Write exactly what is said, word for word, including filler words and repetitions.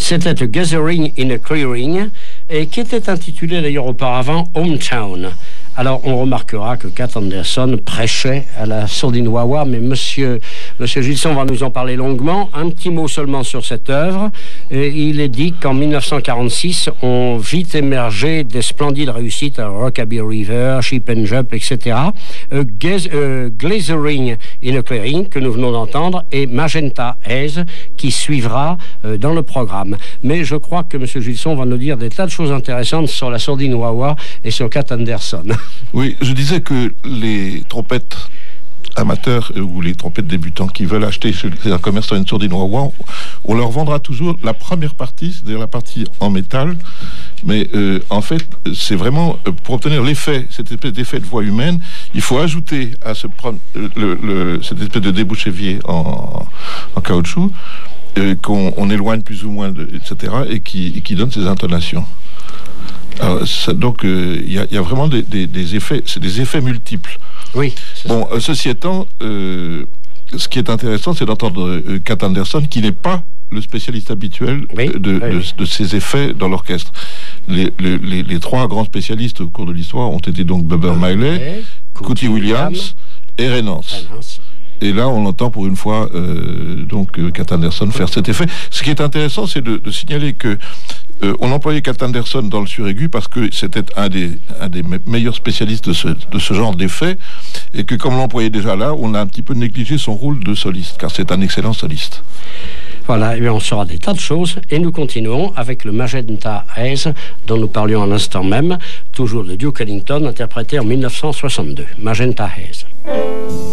C'était A Gathering in a Clearing, et qui était intitulé d'ailleurs auparavant Hometown. Alors, on remarquera que Cat Anderson prêchait à la sourdine wah-wah, mais monsieur, monsieur Gilson va nous en parler longuement. Un petit mot seulement sur cette œuvre. Et il est dit qu'en mille neuf cent quarante-six, on vit émerger des splendides réussites à Rockabilly River, Sheep and Jump, et cetera. Euh, Gaz, euh, Glazering in a Clearing, que nous venons d'entendre, et Magenta Haze, qui suivra euh, dans le programme. Mais je crois que monsieur Gilson va nous dire des tas de choses intéressantes sur la sourdine wah-wah et sur Cat Anderson. Oui, je disais que les trompettes amateurs ou les trompettes débutants qui veulent acheter chez un commerçant une sourdine wah-wah, on leur vendra toujours la première partie, c'est-à-dire la partie en métal. Mais euh, en fait, c'est vraiment pour obtenir l'effet, cette espèce d'effet de voix humaine, il faut ajouter à ce le, le, cette espèce de débouche-évier en, en caoutchouc euh, qu'on on éloigne plus ou moins, de, et cetera, et qui, et qui donne ces intonations. Alors, ça, donc, il euh, y, y a vraiment des, des, des effets, c'est des effets multiples. Oui. Bon, euh, ceci étant, euh, ce qui est intéressant, c'est d'entendre euh, Cat Anderson, qui n'est pas le spécialiste habituel oui, de, oui. de, de ces effets dans l'orchestre. Les, les, les, les trois grands spécialistes au cours de l'histoire ont été donc Bubber Miley, Cootie Williams et Ray Nance. Et là, on entend pour une fois euh, donc Cat Anderson faire cet effet. Ce qui est intéressant, c'est de, de signaler que euh, on employait Cat Anderson dans le suraigu parce que c'était un des, un des me- meilleurs spécialistes de ce, de ce genre d'effet, et que comme on l'employait déjà là, on a un petit peu négligé son rôle de soliste, car c'est un excellent soliste. Voilà, et bien on saura des tas de choses, et nous continuons avec le Magenta Haze, dont nous parlions à l'instant même, toujours de Duke Ellington, interprété en mille neuf cent soixante-deux. Magenta Haze.